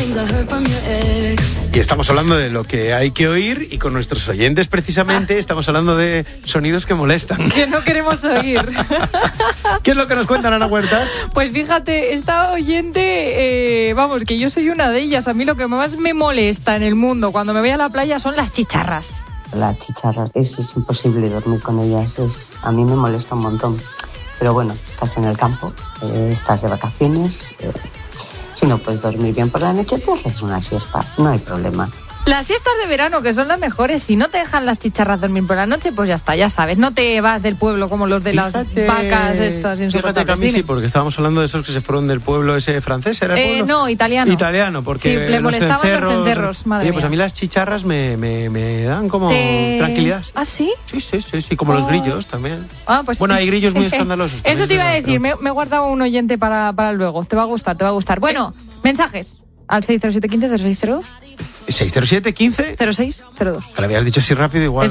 Y estamos hablando de lo que hay que oír y con nuestros oyentes precisamente estamos hablando de sonidos que molestan. Que no queremos oír. ¿Qué es lo que nos cuentan, Ana Huertas? Pues fíjate, esta oyente, vamos, que yo soy una de ellas. A mí lo que más me molesta en el mundo cuando me voy a la playa son las chicharras. Las chicharras, es imposible dormir con ellas, a mí me molesta un montón. Pero bueno, estás en el campo, estás de vacaciones, si no puedes dormir bien por la noche, te haces una siesta, no hay problema. Las siestas de verano, que son las mejores, si no te dejan las chicharras dormir por la noche, pues ya está, ya sabes, no te vas del pueblo como los de las vacas estas insoportables. Fíjate que a mí sí, porque estábamos hablando de esos que se fueron del pueblo ese francés, ¿era el pueblo? No, italiano. Italiano, porque sí, le molestaban los cencerros, madre Oye, pues mía. a mí las chicharras me dan como tranquilidad. ¿Ah, sí? Sí, como los grillos también. Ah, pues bueno, hay grillos muy escandalosos. Eso te iba a decir, me he guardado un oyente para luego, te va a gustar. Bueno, mensajes al 607 15 0602. 607 15 0602. Que lo habías dicho así rápido igual.